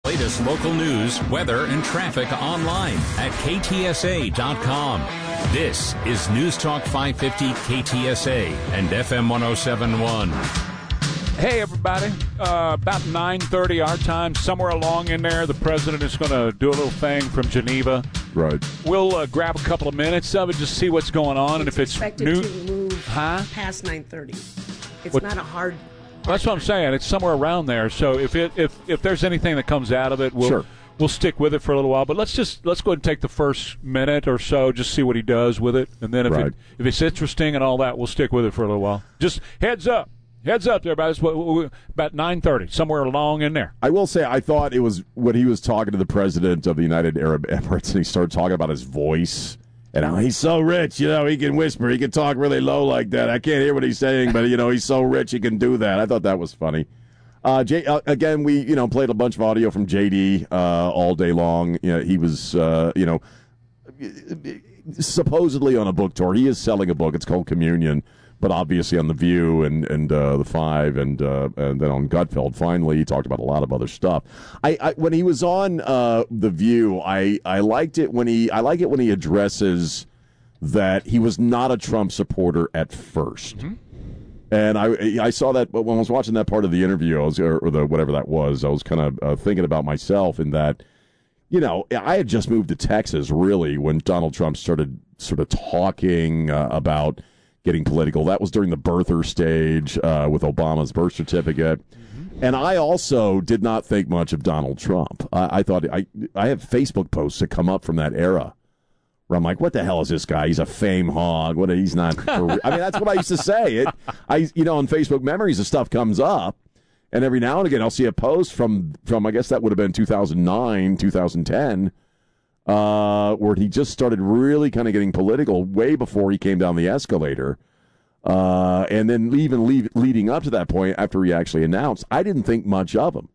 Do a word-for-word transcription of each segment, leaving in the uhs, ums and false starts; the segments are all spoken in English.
Latest local news, weather, and traffic online at K T S A dot com. This is News Talk five fifty K T S A and F M one oh seven point one. Hey, everybody. Uh, about nine thirty our time, somewhere along in there, the president is going to do a little thing from Geneva. Right. We'll uh, grab a couple of minutes of it, just see what's going on. It's and if it's expected new, to move huh? past nine thirty. It's What- not a hard... That's what I'm saying. It's somewhere around there. So if it if if there's anything that comes out of it, we'll Sure. we'll stick with it for a little while. But let's just let's go ahead and take the first minute or so, just see what he does with it, and then if Right. it if it's interesting and all that, we'll stick with it for a little while. Just heads up, heads up there, about about nine thirty, somewhere along in there. I will say, I thought it was when he was talking to the president of the United Arab Emirates, and he started talking about his voice. And how he's so rich, you know, he can whisper, he can talk really low like that. I can't hear what he's saying, but, you know, he's so rich he can do that. I thought that was funny. Uh, J, uh, again, we, you know, played a bunch of audio from J D uh, all day long. You know, he was, uh, you know, supposedly on a book tour. He is selling a book. It's called Communion. But obviously on The View and, and uh, The Five and uh, and then on Gutfeld, finally, he talked about a lot of other stuff. I, I when he was on uh, The View, I, I liked it when he I like it when he addresses that he was not a Trump supporter at first. Mm-hmm. And I I saw that when I was watching that part of the interview, I was, or, or the whatever that was, I was kind of uh, thinking about myself in that, you know, I had just moved to Texas, really, when Donald Trump started sort of talking uh, about getting political. That was during the birther stage uh, with Obama's birth certificate. Mm-hmm. And I also did not think much of Donald Trump. I, I thought I I have Facebook posts that come up from that era where I'm like, what the hell is this guy? He's a fame hog. What? He's not. For, I mean, that's what I used to say. It, I, you know, on Facebook memories, the stuff comes up, and every now and again, I'll see a post from from I guess that would have been two thousand nine, two thousand ten. Uh, where he just started really kind of getting political way before he came down the escalator. Uh, and then even leave, leading up to that point, after he actually announced, I didn't think much of him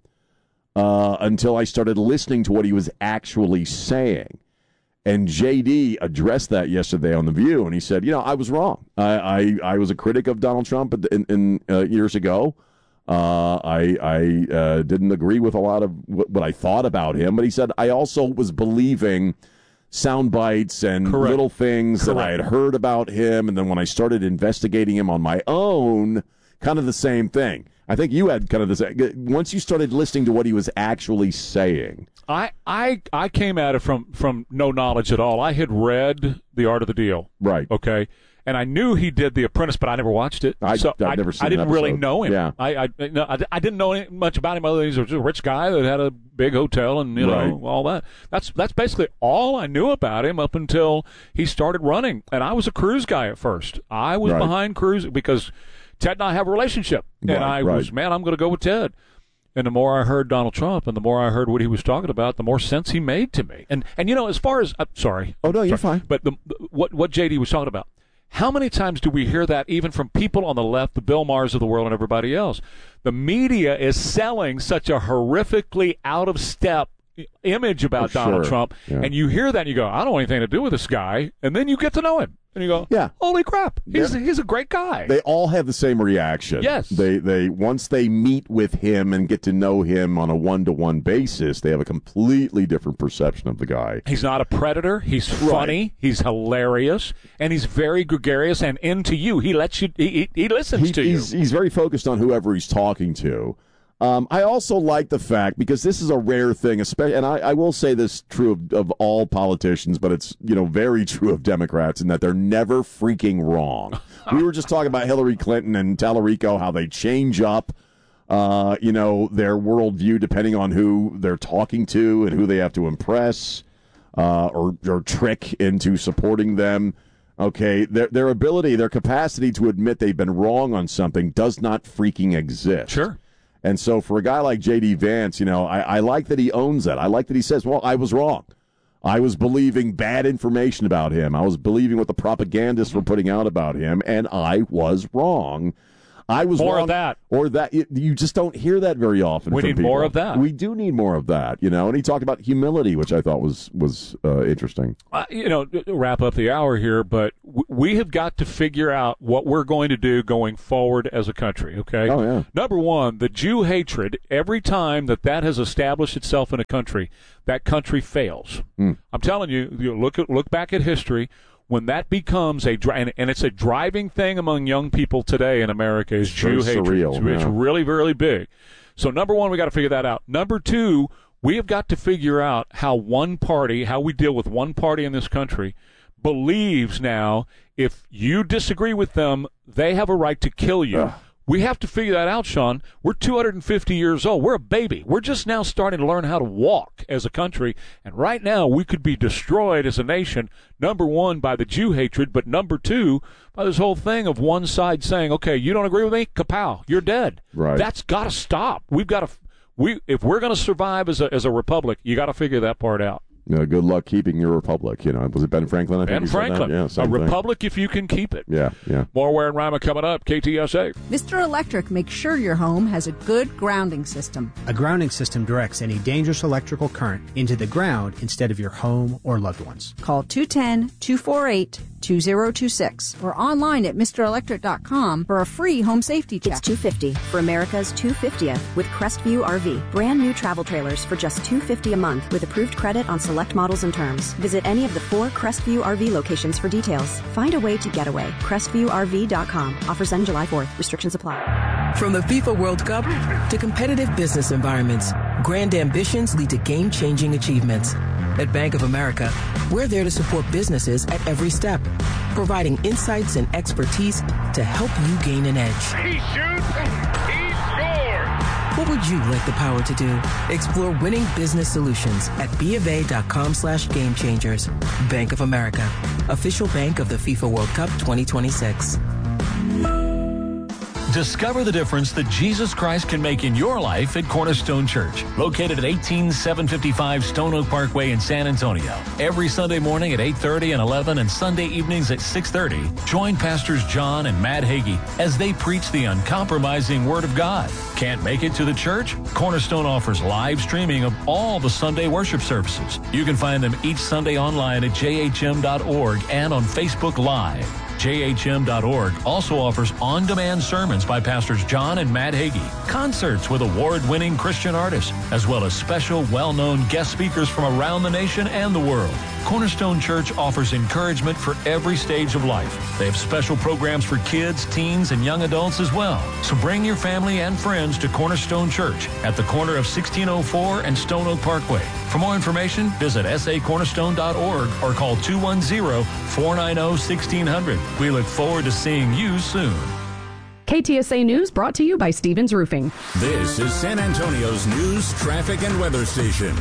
uh, until I started listening to what he was actually saying. And J D addressed that yesterday on The View, and he said, you know, I was wrong. I, I, I was a critic of Donald Trump in, in uh, years ago. Uh, I I uh, didn't agree with a lot of what, what I thought about him, but he said I also was believing sound bites and Correct. little things Correct. that I had heard about him, and then when I started investigating him on my own, kind of the same thing. I think you had kind of the same. Once you started listening to what he was actually saying. I, I I came at it from, from no knowledge at all. I had read The Art of the Deal. Right. Okay. And I knew he did The Apprentice, but I never watched it. I, so I've I, never seen I didn't an really episode. know him. Yeah. I I, no, I I didn't know any, much about him other than he's a rich guy that had a big hotel and, you know, Right. all that. That's that's basically all I knew about him up until he started running. And I was a Cruz guy at first. I was Right. behind Cruz because Ted and I have a relationship. And Right, I right. was, man, I'm going to go with Ted. And the more I heard Donald Trump and the more I heard what he was talking about, the more sense he made to me. And, and you know, as far as, uh, sorry. Oh, no, you're sorry, fine. But the, what, what J D was talking about, how many times do we hear that even from people on the left, the Bill Maher's of the world and everybody else? The media is selling such a horrifically out-of-step image about For Donald sure. Trump, Yeah. and you hear that and you go, I don't want anything to do with this guy, and then you get to know him. And you go, Yeah. holy crap, he's, Yeah. he's a great guy. They all have the same reaction. Yes. They they once they meet with him and get to know him on a one-to-one basis, they have a completely different perception of the guy. He's not a predator. He's funny. He's hilarious, and he's very gregarious and into you. He lets you. He, he, he listens He, to he's, you. he's very focused on whoever he's talking to. Um, I also like the fact, because this is a rare thing, especially, and I, I will say this true of, of all politicians, but it's, you know, very true of Democrats in that they're never freaking wrong. We were just talking about Hillary Clinton and Tallarico, how they change up, uh, you know, their worldview depending on who they're talking to and who they have to impress uh, or, or trick into supporting them. Okay, their their ability, their capacity to admit they've been wrong on something does not freaking exist. Sure. And so for a guy like J D. Vance, you know, I, I like that he owns that. I like that he says, well, I was wrong. I was believing bad information about him. I was believing what the propagandists were putting out about him, and I was wrong. I was more wrong, of that. Or that. You, you just don't hear that very often. We from need people. more of that. We do need more of that, you know. And he talked about humility, which I thought was, was uh, interesting. Uh, you know, to wrap up the hour here, but w- we have got to figure out what we're going to do going forward as a country, okay? Oh, yeah. Number one, the Jew hatred, every time that that has established itself in a country, that country fails. Mm. I'm telling you, you look at, look back at history. When that becomes a and, and it's a driving thing among young people today in America is Jew hatred. Surreal, it's, it's yeah. really, really big. So number one, we got to figure that out. Number two, we have got to figure out how one party, how we deal with one party in this country, believes now if you disagree with them, they have a right to kill you. Ugh. We have to figure that out, Sean. We're two hundred fifty years old. We're a baby. We're just now starting to learn how to walk as a country. And right now, we could be destroyed as a nation, number one, by the Jew hatred, but number two, by this whole thing of one side saying, okay, you don't agree with me? Kapow, you're dead. Right. That's got to stop. We've got to, we, if we're going to survive as a, as a republic, you got to figure that part out. Uh, good luck keeping your republic. You know, was it Ben Franklin? I think Ben Franklin. Yeah, a republic if you can keep it. Yeah, yeah. More Ware and Rima coming up. K T S A. Mister Electric makes sure your home has a good grounding system. A grounding system directs any dangerous electrical current into the ground instead of your home or loved ones. Call two one zero, two four eight, two zero two six or online at Mister Electric dot com for a free home safety check. It's two hundred fifty dollars for America's two hundred fiftieth with Crestview R V. Brand new travel trailers for just two hundred fifty dollars a month with approved credit on select models and terms. Visit any of the four Crestview R V locations for details. Find a way to get away. Crestview R V dot com. Offers end July fourth. Restrictions apply. From the FIFA World Cup to competitive business environments, grand ambitions lead to game-changing achievements. At Bank of America, we're there to support businesses at every step, providing insights and expertise to help you gain an edge. He shoots, he scores! What would you like the power to do? Explore winning business solutions at BofA.com slash game changers. Bank of America, official bank of the FIFA World Cup twenty twenty-six. Discover the difference that Jesus Christ can make in your life at Cornerstone Church, located at eighteen seven fifty-five Stone Oak Parkway in San Antonio. Every Sunday morning at eight thirty and eleven and Sunday evenings at six thirty, join Pastors John and Matt Hagee as they preach the uncompromising Word of God. Can't make it to the church? Cornerstone offers live streaming of all the Sunday worship services. You can find them each Sunday online at j h m dot org and on Facebook Live. j h m dot org also offers on-demand sermons by Pastors John and Matt Hagee, concerts with award-winning Christian artists, as well as special, well-known guest speakers from around the nation and the world. Cornerstone Church offers encouragement for every stage of life. They have special programs for kids, teens, and young adults as well. So bring your family and friends to Cornerstone Church at the corner of sixteen oh four and Stone Oak Parkway. For more information, visit s a cornerstone dot org or call two one zero, four nine zero, one six zero zero. We look forward to seeing you soon. K T S A News brought to you by Stevens Roofing. This is San Antonio's news, traffic, and weather station.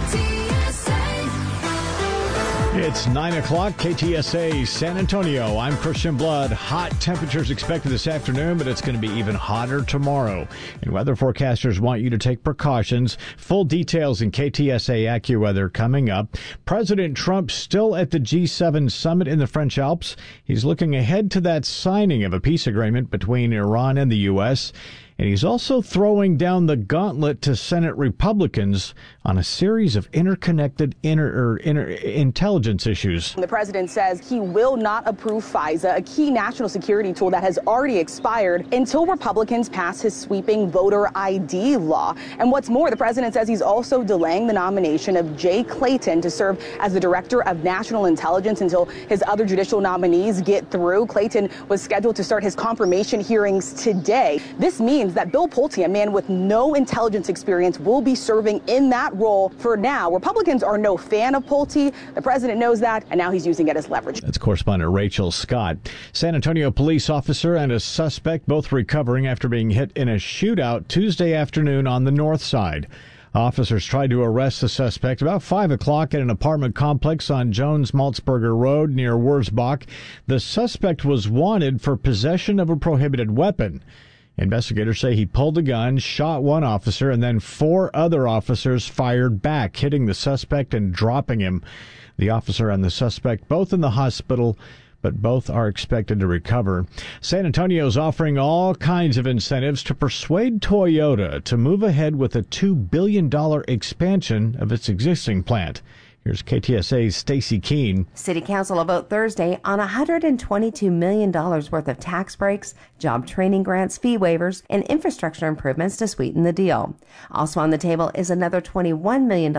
It's nine o'clock, K T S A San Antonio. I'm Christian Blood. Hot temperatures expected this afternoon, but it's going to be even hotter tomorrow. And weather forecasters want you to take precautions. Full details in K T S A AccuWeather coming up. President Trump still at the G seven summit in the French Alps. He's looking ahead to that signing of a peace agreement between Iran and the U S, and he's also throwing down the gauntlet to Senate Republicans on a series of interconnected inter, or inter, intelligence issues. The president says he will not approve FISA, a key national security tool that has already expired, until Republicans pass his sweeping voter I D law. And what's more, the president says he's also delaying the nomination of Jay Clayton to serve as the director of national intelligence until his other judicial nominees get through. Clayton was scheduled to start his confirmation hearings today. This means that Bill Pulte, a man with no intelligence experience, will be serving in that role for now. Republicans are no fan of Pulte. The president knows that, and now he's using it as leverage. That's correspondent Rachel Scott. San Antonio police officer and a suspect both recovering after being hit in a shootout Tuesday afternoon on the north side. Officers tried to arrest the suspect about five o'clock at an apartment complex on Jones-Maltzberger Road near Wurzbach. The suspect was wanted for possession of a prohibited weapon. Investigators say he pulled a gun, shot one officer, and then four other officers fired back, hitting the suspect and dropping him. The officer and the suspect both in the hospital. but both are expected to recover. San Antonio is offering all kinds of incentives to persuade Toyota to move ahead with a two billion dollars expansion of its existing plant. Here's K T S A's Stacy Keene. City Council will vote Thursday on one hundred twenty-two million dollars worth of tax breaks, job training grants, fee waivers, and infrastructure improvements to sweeten the deal. Also on the table is another twenty-one million dollars